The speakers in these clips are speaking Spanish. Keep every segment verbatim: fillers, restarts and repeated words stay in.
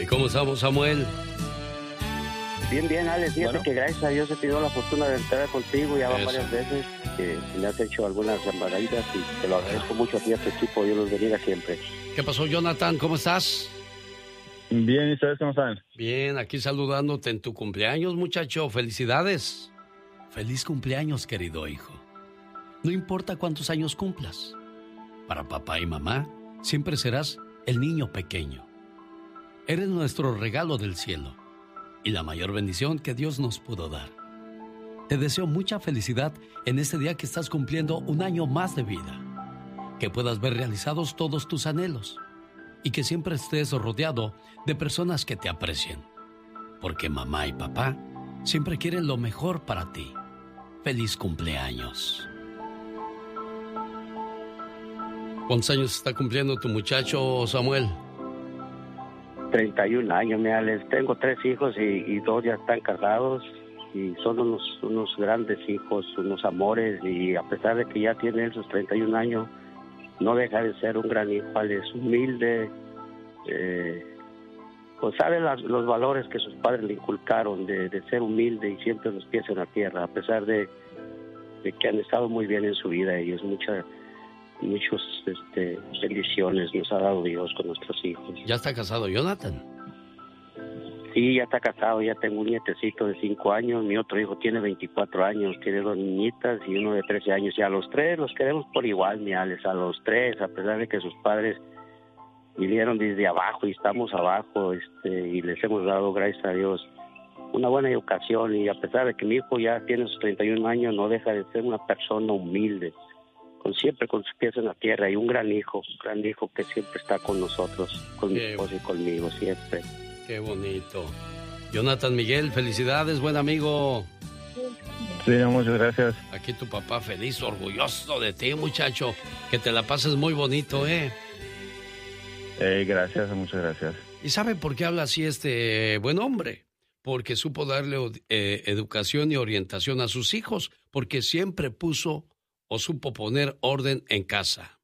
¿Y cómo estamos, Samuel? Bien, bien, Alex. Fíjate bueno. que gracias a Dios he tenido la fortuna de entrar contigo ya van varias veces. Que me has hecho algunas maravillas y te lo agradezco mucho a ti y a tu equipo. Dios los bendiga siempre. ¿Qué pasó, Jonathan? ¿Cómo estás? Bien, ¿y ustedes cómo están? Bien, aquí saludándote en tu cumpleaños, muchacho. Felicidades. Feliz cumpleaños, querido hijo. No importa cuántos años cumplas. Para papá y mamá, siempre serás el niño pequeño. Eres nuestro regalo del cielo y la mayor bendición que Dios nos pudo dar. Te deseo mucha felicidad en este día que estás cumpliendo un año más de vida. Que puedas ver realizados todos tus anhelos y que siempre estés rodeado de personas que te aprecien. Porque mamá y papá siempre quieren lo mejor para ti. Feliz cumpleaños. ¿Cuántos años está cumpliendo tu muchacho, Samuel? treinta y un años, mira, les tengo tres hijos y, y dos ya están casados y son unos, unos grandes hijos, unos amores, y a pesar de que ya tiene sus treinta y un años, no deja de ser un gran hijo, es humilde, eh, pues sabe las, los valores que sus padres le inculcaron de, de ser humilde y siempre los pies en la tierra, a pesar de, de que han estado muy bien en su vida ellos, muchas muchas este, bendiciones nos ha dado Dios con nuestros hijos. ¿Ya está casado Jonathan? Sí, ya está casado, ya tengo un nietecito de cinco años, mi otro hijo tiene veinticuatro años, tiene dos niñitas y uno de trece años, y a los tres los queremos por igual, mi Alex, a los tres, a pesar de que sus padres vinieron desde abajo y estamos abajo, este, y les hemos dado, gracias a Dios, una buena educación, y a pesar de que mi hijo ya tiene sus treinta y un años, no deja de ser una persona humilde, con siempre con sus pies en la tierra, y un gran hijo, un gran hijo que siempre está con nosotros, con mi esposa y conmigo, siempre. Qué bonito. Jonathan Miguel, felicidades, buen amigo. Sí, muchas gracias. Aquí tu papá feliz, orgulloso de ti, muchacho. Que te la pases muy bonito, ¿eh? Eh, gracias, muchas gracias. ¿Y sabe por qué habla así este buen hombre? Porque supo darle eh, educación y orientación a sus hijos, porque siempre puso o supo poner orden en casa.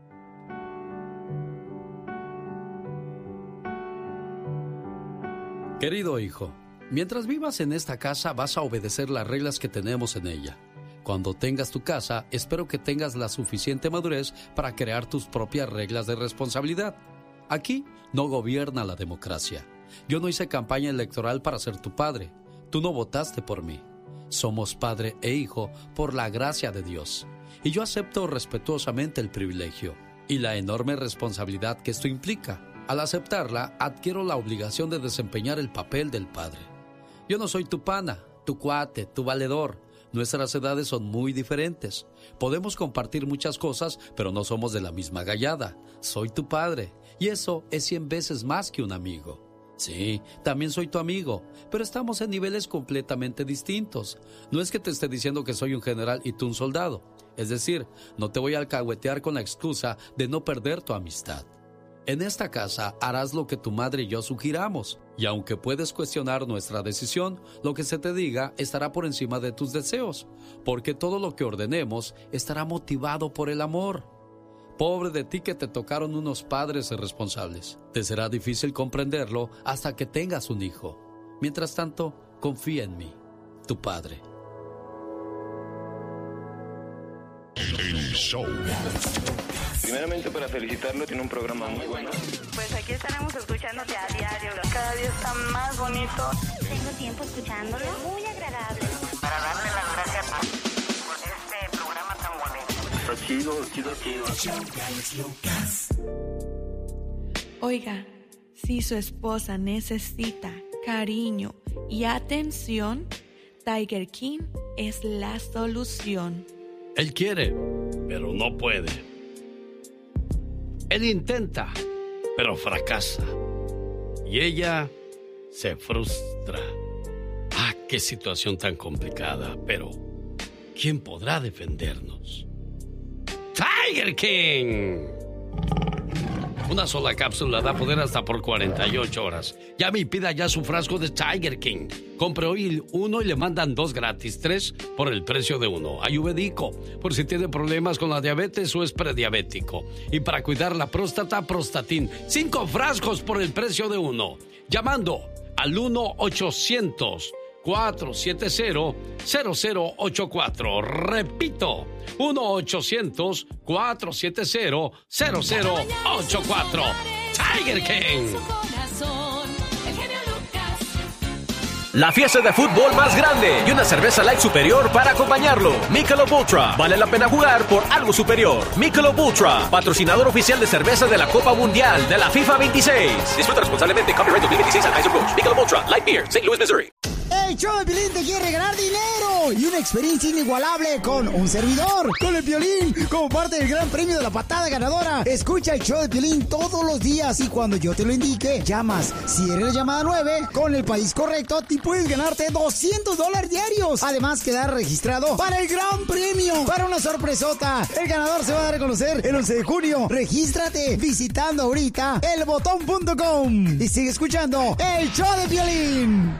Querido hijo, mientras vivas en esta casa vas a obedecer las reglas que tenemos en ella. Cuando tengas tu casa, espero que tengas la suficiente madurez para crear tus propias reglas de responsabilidad. Aquí no gobierna la democracia. Yo no hice campaña electoral para ser tu padre. Tú no votaste por mí. Somos padre e hijo por la gracia de Dios. Y yo acepto respetuosamente el privilegio y la enorme responsabilidad que esto implica. Al aceptarla, adquiero la obligación de desempeñar el papel del padre. Yo no soy tu pana, tu cuate, tu valedor. Nuestras edades son muy diferentes. Podemos compartir muchas cosas, pero no somos de la misma gallada. Soy tu padre, y eso es cien veces más que un amigo. Sí, también soy tu amigo, pero estamos en niveles completamente distintos. No es que te esté diciendo que soy un general y tú un soldado. Es decir, no te voy a alcahuetear con la excusa de no perder tu amistad. En esta casa harás lo que tu madre y yo sugiramos, y aunque puedes cuestionar nuestra decisión, lo que se te diga estará por encima de tus deseos, porque todo lo que ordenemos estará motivado por el amor. Pobre de ti que te tocaron unos padres irresponsables. Te será difícil comprenderlo hasta que tengas un hijo. Mientras tanto, confía en mí, tu padre. El show. Primeramente para felicitarlo, tiene un programa muy bueno. Pues aquí estaremos escuchándote a diario. Cada día está más bonito. Tengo tiempo escuchándolo. Muy agradable. Para darle las gracias por este programa tan bonito. Está chido, chido, chido. Oiga, si su esposa necesita cariño y atención, Tiger King es la solución. Él quiere, pero no puede. Él intenta, pero fracasa. Y ella se frustra. Ah, qué situación tan complicada. Pero, ¿quién podrá defendernos? ¡Tiger King! Una sola cápsula da poder hasta por cuarenta y ocho horas. Llame y pida ya su frasco de Tiger King. Compre hoy uno y le mandan dos gratis, tres por el precio de uno. Ayurvédico, por si tiene problemas con la diabetes o es prediabético. Y para cuidar la próstata, Prostatin. Cinco frascos por el precio de uno. Llamando al uno ochocientos, cuatrocientos setenta, cero cero ocho cuatro. Repito, uno ochocientos, cuatrocientos setenta, cero cero ocho cuatro. Tiger King. La fiesta de fútbol más grande y una cerveza light superior para acompañarlo. Michelob Ultra. Vale la pena jugar por algo superior. Michelob Ultra, patrocinador oficial de cerveza de la Copa Mundial de la FIFA veintiséis. Disfruta responsablemente. Copyright dos mil veintiséis Anheuser-Busch. Michelob Ultra Light Beer, Saint Louis, Missouri. El show de Piolín te quiere regalar dinero y una experiencia inigualable con un servidor, con el Piolín, como parte del gran premio de la patada ganadora. Escucha el show de Piolín todos los días y cuando yo te lo indique, llamas. Si eres la llamada nueve, con el país correcto, te puedes ganarte doscientos dólares diarios. Además, quedar registrado para el gran premio, para una sorpresota. El ganador se va a dar a conocer el once de junio. Regístrate visitando ahorita el botón punto com y sigue escuchando el show de Piolín.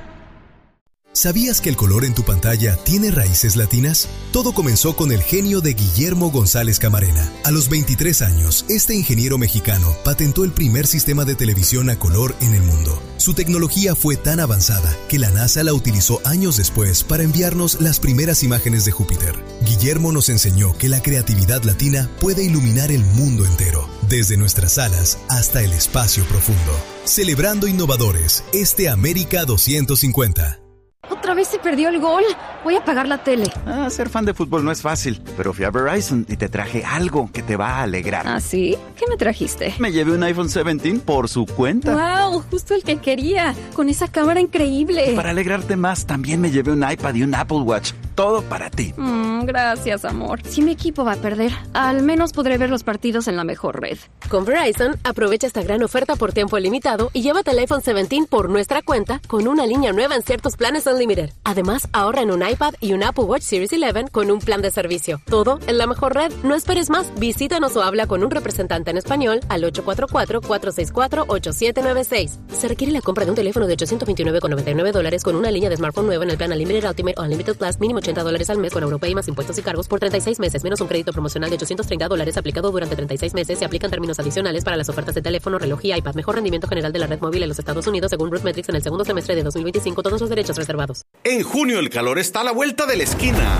¿Sabías que el color en tu pantalla tiene raíces latinas? Todo comenzó con el genio de Guillermo González Camarena. A los veintitrés años, este ingeniero mexicano patentó el primer sistema de televisión a color en el mundo. Su tecnología fue tan avanzada que la NASA la utilizó años después para enviarnos las primeras imágenes de Júpiter. Guillermo nos enseñó que la creatividad latina puede iluminar el mundo entero, desde nuestras salas hasta el espacio profundo. Celebrando innovadores, este América doscientos cincuenta. Otra vez se perdió el gol. Voy a apagar la tele. Ah, ser fan de fútbol no es fácil, pero fui a Verizon y te traje algo que te va a alegrar. ¿Ah, sí? ¿Qué me trajiste? Me llevé un iPhone diecisiete por su cuenta. ¡Wow! Justo el que quería. Con esa cámara increíble. Y para alegrarte más, también me llevé un iPad y un Apple Watch. Todo para ti. Mm, gracias, amor. Si mi equipo va a perder, al menos podré ver los partidos en la mejor red. Con Verizon, aprovecha esta gran oferta por tiempo limitado y llévate el iPhone diecisiete por nuestra cuenta con una línea nueva en ciertos planes Unlimited. Además, ahorra en un iPad y un Apple Watch Series once con un plan de servicio. Todo en la mejor red. No esperes más. Visítanos o habla con un representante en español al ocho cuatro cuatro, cuatro seis cuatro, ocho siete nueve seis. Se requiere la compra de un teléfono de ochocientos veintinueve con noventa y nueve dólares con una línea de smartphone nueva en el plan Unlimited Ultimate o Unlimited Plus, mínimo ochenta dólares al mes con Europay más impuestos y cargos por treinta y seis meses, menos un crédito promocional de ochocientos treinta dólares aplicado durante treinta y seis meses. Se aplican términos adicionales para las ofertas de teléfono, reloj y iPad. Mejor rendimiento general de la red móvil en los Estados Unidos según RootMetrics en el segundo semestre de dos mil veinticinco. Todos los derechos reservados. En junio el calor está a la vuelta de la esquina.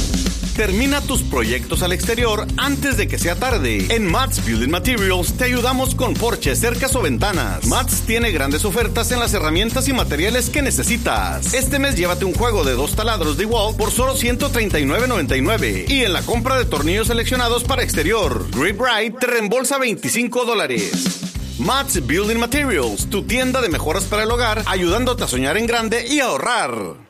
Termina tus proyectos al exterior antes de que sea tarde. En Mats Building Materials te ayudamos con porches, cercas o ventanas. Mats tiene grandes ofertas en las herramientas y materiales que necesitas. Este mes llévate un juego de dos taladros de wall por solo ciento treinta y nueve noventa y nueve. Y en la compra de tornillos seleccionados para exterior, Grip Ride te reembolsa veinticinco dólares. Mats Building Materials, tu tienda de mejoras para el hogar, ayudándote a soñar en grande y ahorrar.